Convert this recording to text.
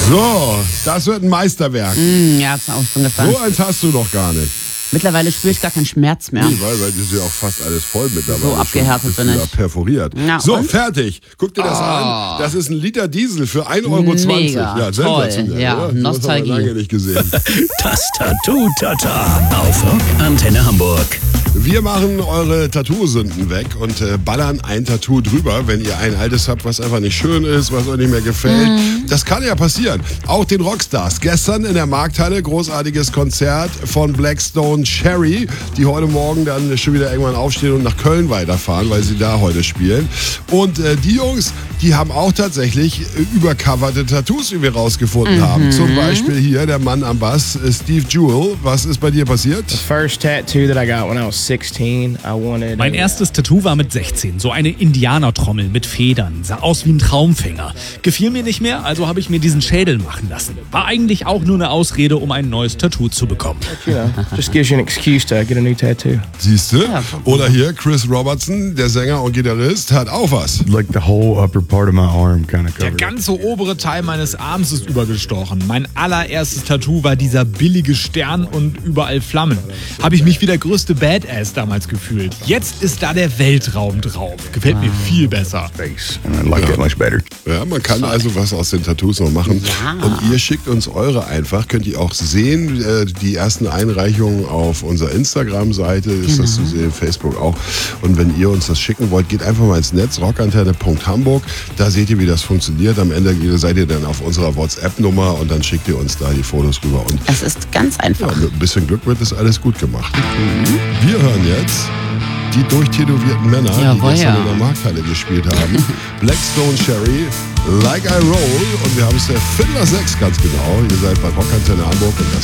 So, das wird ein Meisterwerk. Ja, ist auch schon gespannt. So eins hast du doch gar nicht. Mittlerweile spüre ich gar keinen Schmerz mehr. Nee, weil das ist ja auch fast alles voll mittlerweile. So abgehärtet bin ich. Perforiert. Ja, so, und? fertig. Guck dir das an. Das ist ein Liter Diesel für 1,20 Euro. Mega. Ja, sensationell. Toll. Ja, oder? Nostalgie. Das haben wir lange nicht gesehen. Das Tattoo-Tata auf Rock Antenne Hamburg. Wir machen eure Tattoo-Sünden weg und ballern ein Tattoo drüber, wenn ihr ein altes habt, was einfach nicht schön ist, was euch nicht mehr gefällt. Das kann ja passieren. Auch den Rockstars. Gestern in der Markthalle großartiges Konzert von Blackstone Cherry, die heute Morgen dann schon wieder irgendwann aufstehen und nach Köln weiterfahren, weil sie da heute spielen. Und die Jungs, die haben auch tatsächlich übercoverte Tattoos, wie wir rausgefunden haben. Zum Beispiel hier der Mann am Bass, Steve Jewell. Was ist bei dir passiert? The first tattoo that I got when I was 16, I wanted. Mein erstes Tattoo war mit 16, so eine Indianertrommel mit Federn, sah aus wie ein Traumfänger. Gefiel mir nicht mehr, also habe ich mir diesen Schädel machen lassen. War eigentlich auch nur eine Ausrede, um ein neues Tattoo zu bekommen. You know, just gives you an excuse to get a new tattoo. Siehste? Oder hier Chris Robertson, der Sänger und Gitarrist, hat auch was. Like the whole upper part of my arm kind of Der covered. ganze obere Teil meines Arms ist übergestochen. Mein allererstes Tattoo war dieser billige Stern und überall Flammen. Habe ich mich wie der größte Badass damals gefühlt. Jetzt ist da der Weltraum drauf. Gefällt mir viel besser. Face, and I like that much better. Ja, man kann also was aus den Tattoos noch machen. Ja. Und ihr schickt uns eure einfach. Könnt ihr auch sehen, die ersten Einreichungen auf unserer Instagram-Seite ist das zu sehen, Facebook auch. Und wenn ihr uns das schicken wollt, geht einfach mal ins Netz, rockantenne.hamburg. Da seht ihr, wie das funktioniert. Am Ende seid ihr dann auf unserer WhatsApp-Nummer und dann schickt ihr uns da die Fotos rüber. Und Es ist ganz ja, einfach. mit ein bisschen Glück wird das alles gut gemacht. Wir hören jetzt die durchtätowierten Männer, Jawohl, die gestern ja. in der Markthalle gespielt haben. Blackstone Cherry, Like I Roll. Und wir haben es der Viertel nach 6 ganz genau. Ihr seid bei Rockantenne Hamburg und das